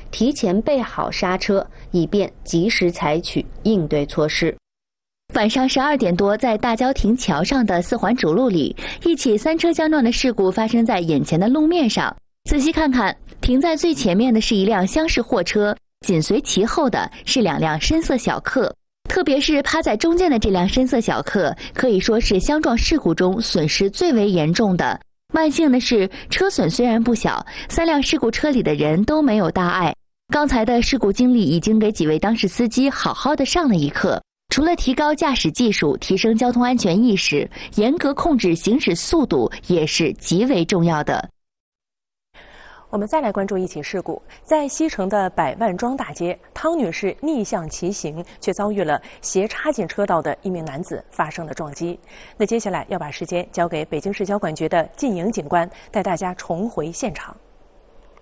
提前备好刹车，以便及时采取应对措施。 晚上12点多，在大郊亭桥上的4环主路里，一起3车相撞的事故发生在眼前的路面上。仔细看看，停在最前面的是一辆厢式货车，紧随其后的是2辆深色小客。特别是趴在中间的这辆深色小客，可以说是相撞事故中损失最为严重的。万幸的是，车损虽然不小，3辆事故车里的人都没有大碍。刚才的事故经历已经给几位当事司机好好的上了一课。除了提高驾驶技术、提升交通安全意识，严格控制行驶速度也是极为重要的。 我们再来关注一起事故，在西城的百万庄大街，汤女士逆向骑行，却遭遇了斜插进车道的一名男子发生了撞击。那接下来要把时间交给北京市交管局的靳颖警官，带大家重回现场。